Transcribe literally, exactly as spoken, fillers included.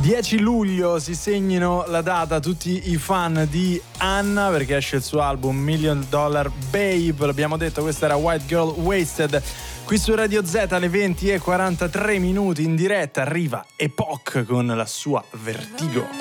dieci luglio si segnino la data tutti i fan di Anna, perché esce il suo album Million Dollar Babe. L'abbiamo detto, questa era White Girl Wasted. Qui su Radio Z alle venti e quarantatré minuti in diretta arriva Epoch con la sua Vertigo.